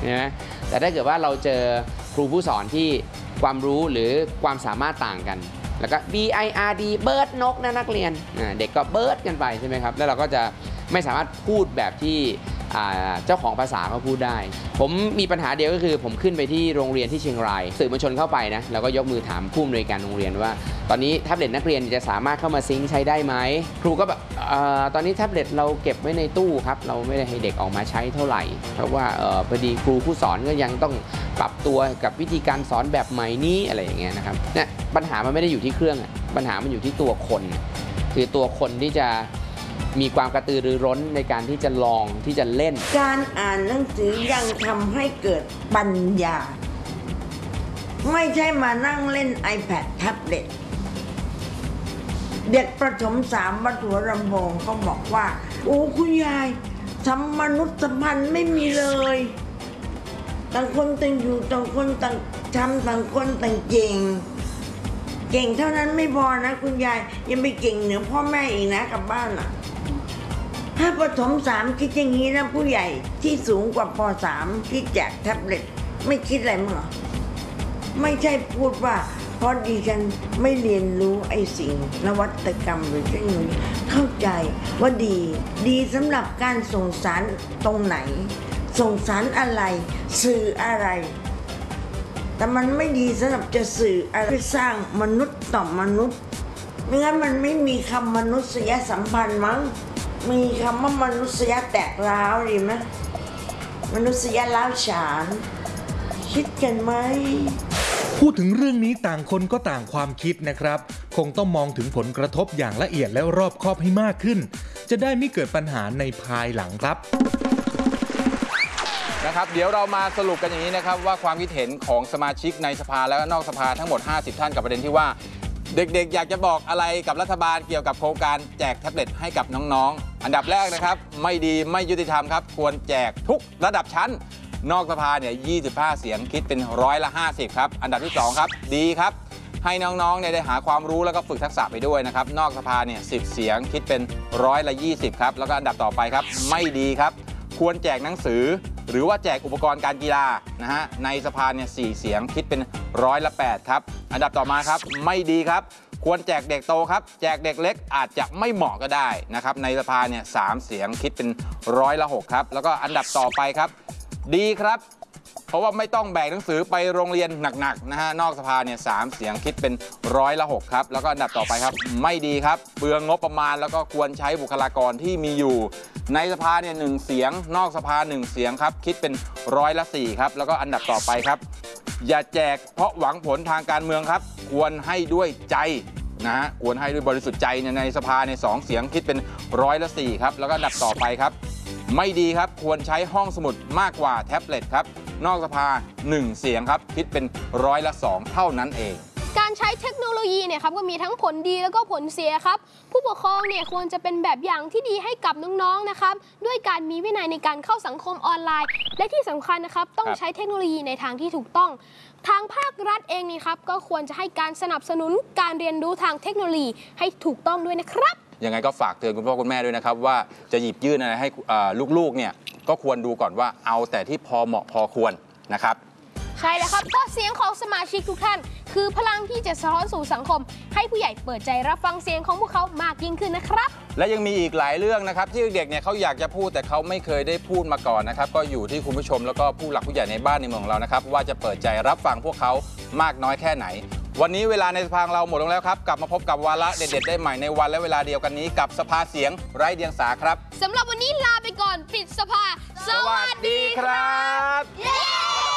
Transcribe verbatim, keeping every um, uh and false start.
นะแต่ถ้าเกิดว่าเราเจอครูผู้สอนที่ความรู้หรือความสามารถต่างกันแล้วก็ B I R D เบิร์ดนกนะนักเรียนเด็กก็เบิร์ดกันไปใช่ไหมครับแล้วเราก็จะไม่สามารถพูดแบบที่เจ้าของภาษาเขาพูดได้ผมมีปัญหาเดียวก็คือผมขึ้นไปที่โรงเรียนที่เชียงรายสื่อมวลชนเข้าไปนะแล้วก็ยกมือถามผู้อำนวยการโรงเรียนว่าตอนนี้แท็บเล็ตนักเรียนจะสามารถเข้ามาซิงค์ใช้ได้ไหมครูก็แบบตอนนี้แท็บเล็ตเราเก็บไว้ในตู้ครับเราไม่ได้ให้เด็กออกมาใช้เท่าไหร่เพราะว่าพอดีครูผู้สอนก็ยังต้องปรับตัวกับวิธีการสอนแบบใหม่นี้อะไรอย่างเงี้ยนะครับเนี่ยปัญหามันไม่ได้อยู่ที่เครื่องปัญหามันอยู่ที่ตัวคนคือตัวคนที่จะมีความกระตือรือร้นในการที่จะลองที่จะเล่นการอ่านหนังสือยังทำให้เกิดปัญญาไม่ใช่มานั่งเล่น iPad แท็บเล็ตเด็กประถมสามวัดหัวลำโพงเขาบอกว่าโอ้คุณยายสัมมนุษยสัมพันธ์ไม่มีเลยต่างคนต่างอยู่ต่างคนต่างทำต่างคนต่างเก่งเก่งเท่านั้นไม่พอนะคุณยายยังไปเก่งเหนือพ่อแม่อีกนะกลับบ้านอ่ะถ้าประถมสามคิดอย่างนี้นะผู้ใหญ่ที่สูงกว่าป.สามที่แจกแท็บเล็ตไม่คิดอะไรมั้งเหรอไม่ใช่พูดว่าเพราะดิฉันไม่เรียนรู้ไอ้สิ่งนวัตกรรมหรือเทคโนโลยีเข้าใจว่าดีดีสำหรับการส่งสารตรงไหนส่งสารอะไรสื่ออะไรแต่มันไม่ดีสำหรับจะสื่ออะไรสร้างมนุษย์ต่อมนุษย์ไม่งั้นมันไม่มีคำมนุษยสัมพันธ์มั้งมีคำว่ามนุษยแตกร้าวดีไหมมนุษยร้าวฉานคิดกันไหมพูดถึงเรื่องนี้ต่างคนก็ต่างความคิดนะครับคงต้องมองถึงผลกระทบอย่างละเอียดและรอบคอบให้มากขึ้นจะได้ไม่เกิดปัญหาในภายหลังครับนะครับเดี๋ยวเรามาสรุปกันอย่างนี้นะครับว่าความคิดเห็นของสมาชิกในสภาและนอกสภาทั้งหมดห้าสิบท่านกับประเด็นที่ว่าเด็กๆอยากจะบอกอะไรกับรัฐบาลเกี่ยวกับโครงการแจกแท็บเล็ตให้กับน้องๆอันดับแรกนะครับไม่ดีไม่ยุติธรรมครับควรแจกทุกระดับชั้นนอกสภาเนี่ยยี่สิบห้าเสียงคิดเป็นร้อยละห้าสิบครับอันดับที่สองครับดีครับให้น้องๆเนี่ยได้หาความรู้แล้วก็ฝึกทักษะไปด้วยนะครับนอกสภาเนี่ยสิบเสียงคิดเป็นร้อยละยี่สิบครับแล้วก็อันดับต่อไปครับไม่ดีครับควรแจกหนังสือหรือว่าแจกอุปกรณ์การกีฬานะฮะในสภาเนี่ยสี่เสียงคิดเป็นร้อยละแปดครับอันดับต่อมาครับไม่ดีครับควรแจกเด็กโตครับแจกเด็กเล็กอาจจะไม่เหมาะก็ได้นะครับในสภาเนี่ยสามเสียงคิดเป็นร้อยละหกครับแล้วก็อันดับต่อไปครับดีครับเพราะว่าไม่ต้องแบกหนังสือไปโรงเรียนหนักๆนะฮะนอกสภาเนี่ยสามเสียงคิดเป็นร้อยละหกครับแล้วก็อันดับต่อไปครับไม่ดีครับเปลืองงบประมาณแล้วก็ควรใช้บุคลากรที่มีอยู่ในสภาเนี่ยหนึ่งเสียงนอกสภาหนึ่งเสียงครับคิดเป็นร้อยละสี่ครับแล้วก็อันดับต่อไปครับอย่าแจกเพราะหวังผลทางการเมืองครับควรให้ด้วยใจนะฮะควรให้ด้วยบริสุทธิ์ใจในสภาในสองเสียงคิดเป็นร้อยละสี่ครับแล้วก็อันดับต่อไปครับไม่ดีครับควรใช้ห้องสมุดมากกว่าแท็บเล็ตครับนอกสภาหนึ่งเสียงครับคิดเป็นร้อยละสองเท่านั้นเองการใช้เทคโนโลยีเนี่ยครับก็มีทั้งผลดีแล้วก็ผลเสียครับผู้ปกครองเนี่ยควรจะเป็นแบบอย่างที่ดีให้กับน้องๆนะครับด้วยการมีวินัยในการเข้าสังคมออนไลน์และที่สำคัญนะครับต้องใช้เทคโนโลยีในทางที่ถูกต้องทางภาครัฐเองนี่ครับก็ควรจะให้การสนับสนุนการเรียนรู้ทางเทคโนโลยีให้ถูกต้องด้วยนะครับยังไงก็ฝากเตือนคุณพ่อคุณแม่ด้วยนะครับว่าจะหยิบยื่นอะไรให้ลูกๆเนี่ยก็ควรดูก่อนว่าเอาแต่ที่พอเหมาะพอควรนะครับใช่แล้วครับเพราะเสียงของสมาชิกทุกท่านคือพลังที่จะสะท้อนสู่สังคมให้ผู้ใหญ่เปิดใจรับฟังเสียงของพวกเขามากยิ่งขึ้นนะครับและยังมีอีกหลายเรื่องนะครับที่เด็กเนี่ยเขาอยากจะพูดแต่เขาไม่เคยได้พูดมาก่อนนะครับก็อยู่ที่คุณผู้ชมแล้วก็ผู้หลักผู้ใหญ่ในบ้านในเมืองของเรานะครับว่าจะเปิดใจรับฟังพวกเขามากน้อยแค่ไหนวันนี้เวลาในสภาเราหมดลงแล้วครับกลับมาพบกับวาระเด็ดๆได้ใหม่ในวันและเวลาเดียวกันนี้กับสภาเสียงไร้เดียงสาครับสำหรับวันนี้ลาไปก่อนปิดสภาสวัสดีครับ